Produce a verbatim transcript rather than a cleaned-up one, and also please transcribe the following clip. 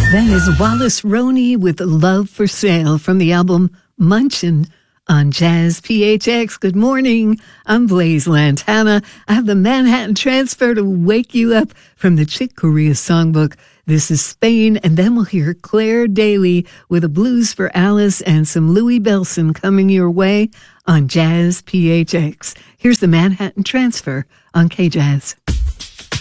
That is Wallace Roney with Love for Sale from the album Munchin' on Jazz P H X. Good morning. I'm Blaze Lantana. I have the Manhattan Transfer to wake you up from the Chick Corea Songbook. This is Spain, and then we'll hear Claire Daly with a blues for Alice and some Louis Bellson coming your way on Jazz P H X. Here's the Manhattan Transfer on K-Jazz.